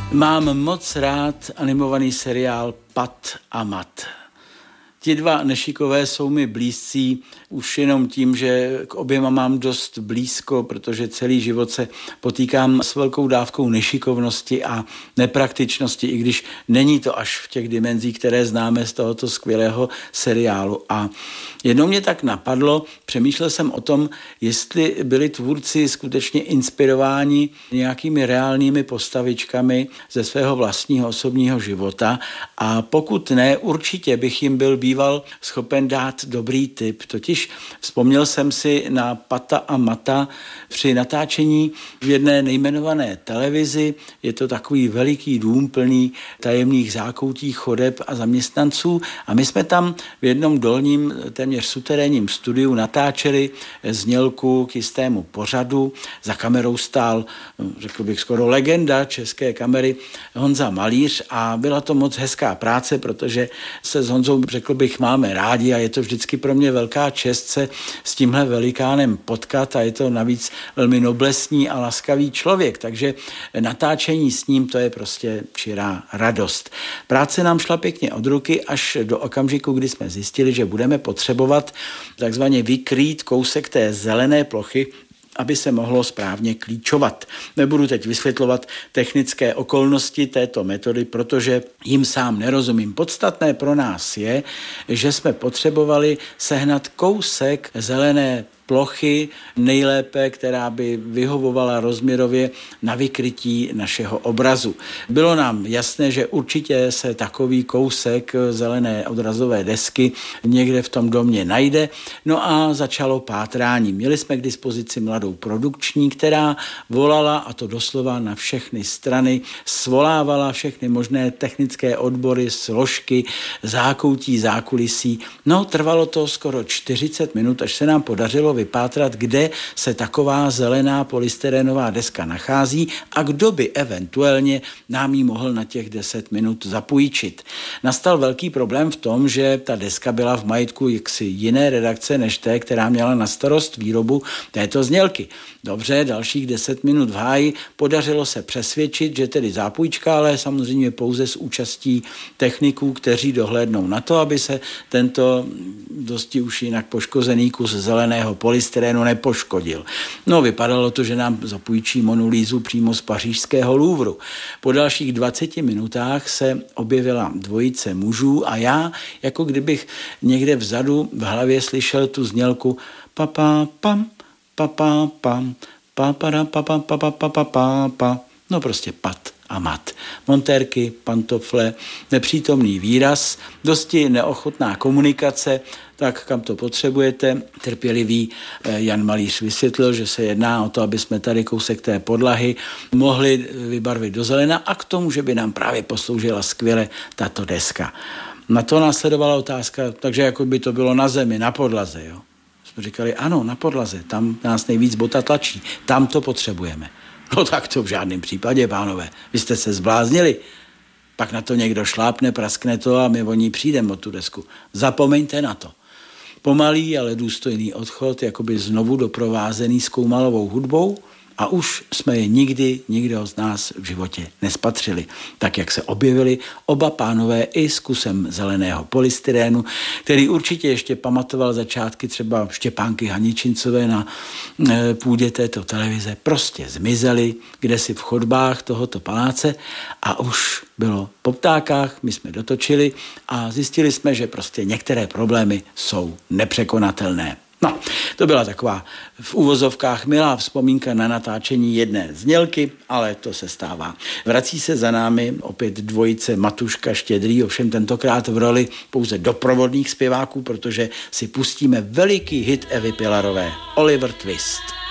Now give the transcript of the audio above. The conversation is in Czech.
Mám moc rád animovaný seriál Pat a Mat. Ti dva nešikové jsou mi blízcí už jenom tím, že k oběma mám dost blízko, protože celý život se potýkám s velkou dávkou nešikovnosti a nepraktičnosti, i když není to až v těch dimenzích, které známe z tohoto skvělého seriálu. A jednou mě tak napadlo, přemýšlel jsem o tom, jestli byli tvůrci skutečně inspirováni nějakými reálnými postavičkami ze svého vlastního osobního života, a pokud ne, určitě bych jim byl býval schopen dát dobrý tip. Totiž vzpomněl jsem si na Pata a Mata při natáčení v jedné nejmenované televizi. Je to takový veliký dům plný tajemných zákoutí, chodeb a zaměstnanců, a my jsme tam v jednom dolním, téměř suterénním studiu natáčeli znělku k jistému pořadu. Za kamerou stál, řekl bych, skoro legenda české kamery Honza Malíř, a byla to moc hezká práce, protože se s Honzou, řekl bych, máme rádi a je to vždycky pro mě velká čest se s tímhle velikánem potkat, a je to navíc velmi noblesní a laskavý člověk, takže natáčení s ním, to je prostě čirá radost. Práce nám šla pěkně od ruky až do okamžiku, kdy jsme zjistili, že budeme potřebovat takzvaně vykrýt kousek té zelené plochy, aby se mohlo správně klíčovat. Nebudu teď vysvětlovat technické okolnosti této metody, protože jim sám nerozumím. Podstatné pro nás je, že jsme potřebovali sehnat kousek zelené plochy, nejlépe, která by vyhovovala rozměrově na vykrytí našeho obrazu. Bylo nám jasné, že určitě se takový kousek zelené odrazové desky někde v tom domě najde. No a začalo pátrání. Měli jsme k dispozici mladou produkční, která volala, a to doslova na všechny strany, svolávala všechny možné technické odbory, složky, zákoutí, zákulisí. No, trvalo to skoro 40 minut, až se nám podařilo vypátrat, kde se taková zelená polystyrenová deska nachází a kdo by eventuálně nám ji mohl na těch 10 minut zapůjčit. Nastal velký problém v tom, že ta deska byla v majetku jaksi jiné redakce než té, která měla na starost výrobu této znělky. Dobře, dalších 10 minut v háji, podařilo se přesvědčit, že tedy zápůjčka, ale samozřejmě pouze s účastí techniků, kteří dohlédnou na to, aby se tento dosti už jinak poškozený kus zeleného polystyrenu nepoškodil. No, vypadalo to, že nám zapůjčí Monu Lízu přímo z pařížského Louvru. Po dalších 20 minutách se objevila dvojice mužů a já, jako kdybych někde vzadu v hlavě slyšel tu znělku pa pam, pa pam, pa. No prostě Pat a Mat. Montérky, pantofle, nepřítomný výraz, dosti neochotná komunikace, tak kam to potřebujete. Trpělivý Jan Malíř vysvětlil, že se jedná o to, aby jsme tady kousek té podlahy mohli vybarvit do zelena, a k tomu, že by nám právě posloužila skvěle tato deska. Na to následovala otázka, takže jako by to bylo na zemi, na podlaze, jo. Jsme říkali, ano, na podlaze, tam nás nejvíc bota tlačí, tam to potřebujeme. No tak to v žádném případě, pánové, vy jste se zbláznili. Pak na to někdo šlápne, praskne to a my o ní přijdeme o tu desku. Zapomeňte na to. Pomalý, ale důstojný odchod, jakoby znovu doprovázený zkoumalovou hudbou, a už jsme je nikdy nikdo z nás v životě nespatřili. Tak, jak se objevili oba pánové i s kusem zeleného polystyrénu, který určitě ještě pamatoval začátky třeba Štěpánky Haničincové na půdě této televize, prostě zmizeli kdesi v chodbách tohoto paláce, a už bylo po ptákách, my jsme dotočili a zjistili jsme, že prostě některé problémy jsou nepřekonatelné. No, to byla taková v uvozovkách milá vzpomínka na natáčení jedné znělky, ale to se stává. Vrací se za námi opět dvojice Matuška Štědrý, ovšem tentokrát v roli pouze doprovodných zpěváků, protože si pustíme veliký hit Evy Pilarové, Oliver Twist.